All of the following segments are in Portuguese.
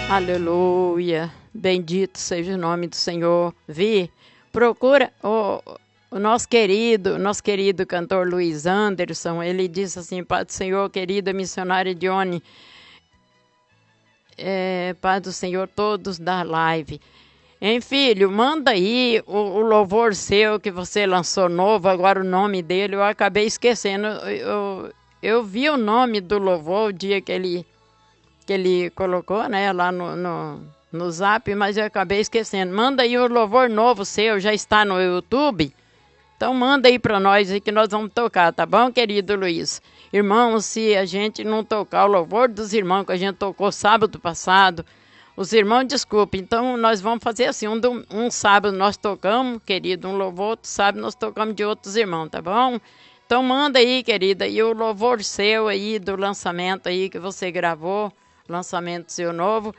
Aleluia, bendito seja o nome do Senhor. Vi, procura o nosso querido cantor Luiz Anderson. Ele disse assim: Pai do Senhor, querida missionária Dione, Pai do Senhor, todos da live. Hein, filho, manda aí o louvor seu que você lançou novo, agora o nome dele, eu acabei esquecendo. Eu vi o nome do louvor o dia que ele colocou, né, lá no Zap, mas eu acabei esquecendo. Manda aí o louvor novo seu, já está no YouTube. Então manda aí para nós aí que nós vamos tocar, tá bom, querido Luiz? Irmãos, se a gente não tocar o louvor dos irmãos que a gente tocou sábado passado, os irmãos desculpem, então nós vamos fazer assim, um sábado nós tocamos, querido, um louvor, outro sábado nós tocamos de outros irmãos, tá bom? Então manda aí, querida, e o louvor seu aí do lançamento aí que você gravou, lançamento seu novo.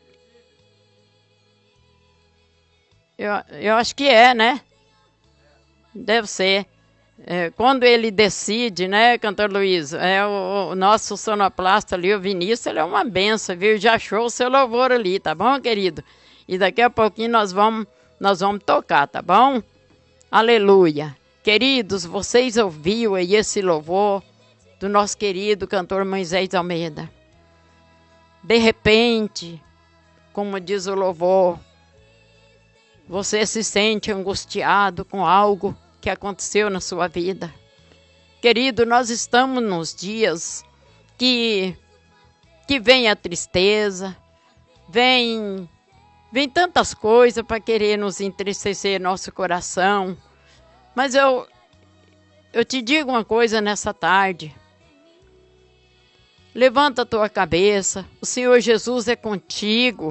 Eu acho que é, né? Deve ser. Quando ele decide, né, cantor Luiz, o nosso sonoplasta ali, o Vinícius, ele é uma benção, viu? Já achou o seu louvor ali, tá bom, querido? E daqui a pouquinho nós vamos tocar, tá bom? Aleluia. Queridos, vocês ouviram aí esse louvor do nosso querido cantor Moisés Almeida. De repente, como diz o louvor, você se sente angustiado com algo que aconteceu na sua vida. Querido, nós estamos nos dias que vem a tristeza, vem tantas coisas para querer nos entristecer nosso coração. Mas eu te digo uma coisa nessa tarde. Levanta a tua cabeça, o Senhor Jesus é contigo.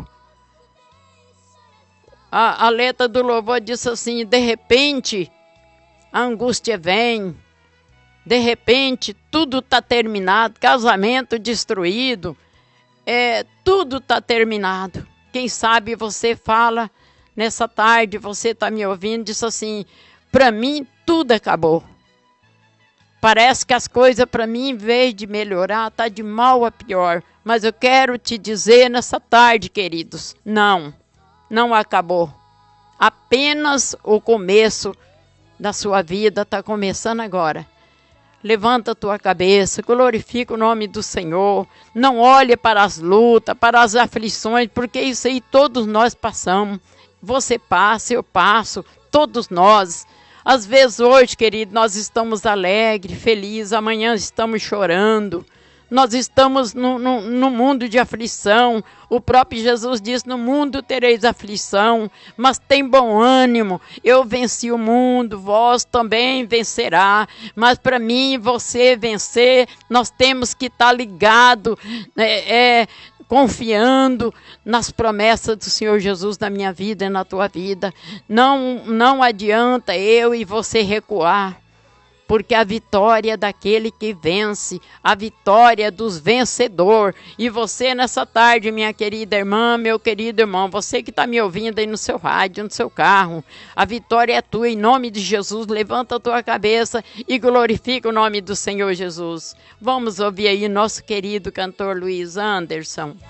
A letra do louvor diz assim: de repente a angústia vem, de repente tudo está terminado, casamento destruído, tudo está terminado. Quem sabe você fala nessa tarde, você está me ouvindo, diz assim: para mim tudo acabou. Parece que as coisas para mim, em vez de melhorar, está de mal a pior. Mas eu quero te dizer nessa tarde, queridos, não acabou. Apenas o começo da sua vida está começando agora. Levanta a tua cabeça, glorifica o nome do Senhor. Não olhe para as lutas, para as aflições, porque isso aí todos nós passamos. Você passa, eu passo, todos nós. Às vezes hoje, querido, nós estamos alegres, felizes, amanhã estamos chorando. Nós estamos no mundo de aflição. O próprio Jesus disse: no mundo tereis aflição, mas tem bom ânimo. Eu venci o mundo, vós também vencerá. Mas para mim e você vencer, nós temos que estar ligados, confiando nas promessas do Senhor Jesus na minha vida e na tua vida. Não adianta eu e você recuar. Porque a vitória é daquele que vence, a vitória é dos vencedores. E você nessa tarde, minha querida irmã, meu querido irmão, você que está me ouvindo aí no seu rádio, no seu carro, a vitória é tua, em nome de Jesus. Levanta a tua cabeça e glorifica o nome do Senhor Jesus. Vamos ouvir aí nosso querido cantor Luiz Anderson.